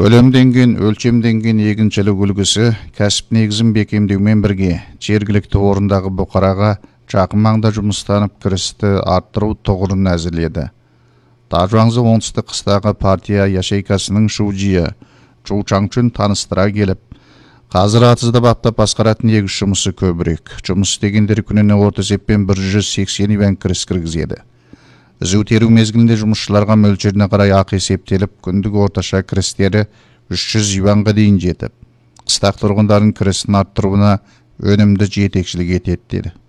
Көлемденген, өлчемденген егіншілік үлгісі кәсіп негізін бекемдеумен бірге жергілікті орындағы бұқараға жақын маңда жұмыстанып кірісті арттыру тұғырын әзірледі. Тажуаңзы оңтүстік қыстағы партия яшейкасының шужия Чу Чаңчун таныстыра келіп, қазір атызды баптап басқаратын егіс жұмысы көбірек. Жұмыс істегендер күніне орта есеппен 180 иван кіріс кіргізеді. Үзу теру мезгілінде жұмысшыларға мөлшеріне қарай ақы есептеліп, күндік орташа кірістері 300 иванға дейін жетіп, қыстақ тұрғындардың кірісін арттыруына өнімді жетекшілік етеді деді.